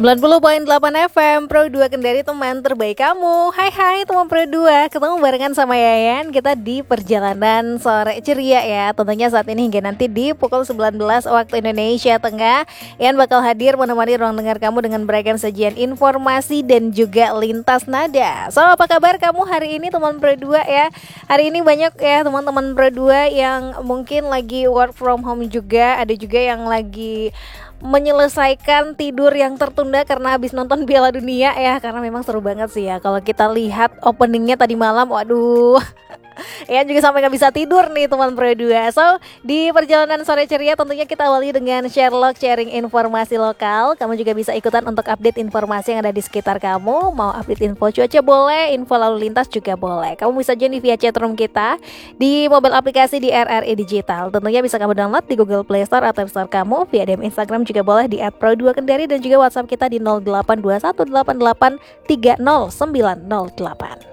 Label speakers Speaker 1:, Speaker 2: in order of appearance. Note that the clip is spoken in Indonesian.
Speaker 1: 90,8 FM Pro 2 Kendari, teman terbaik kamu. Hai teman Pro 2, ketemu barengan sama Yayan. Kita di perjalanan sore ceria ya. Tentunya saat ini hingga nanti di pukul 19 waktu Indonesia Tengah, Yayan bakal hadir menemani ruang dengar kamu dengan beragam sajian informasi dan juga lintas nada. So, apa kabar kamu hari ini teman Pro 2 ya? Hari ini banyak ya teman-teman Pro 2 yang mungkin lagi work from home juga. Ada juga yang lagi menyelesaikan tidur yang tertunda karena habis nonton Piala Dunia ya, karena memang seru banget sih ya. Kalau kita lihat openingnya tadi malam, waduh, ya juga sampai nggak bisa tidur nih teman Pro 2. So, di perjalanan sore ceria tentunya kita awali dengan Sherlock sharing informasi lokal. Kamu juga bisa ikutan untuk update informasi yang ada di sekitar kamu. Mau update info cuaca boleh, info lalu lintas juga boleh. Kamu bisa join via chatroom kita di mobile aplikasi di RRI Digital. Tentunya bisa kamu download di Google Play Store atau App Store kamu. Via DM Instagram juga boleh di @pro2kendari dan juga WhatsApp kita di 082188309008.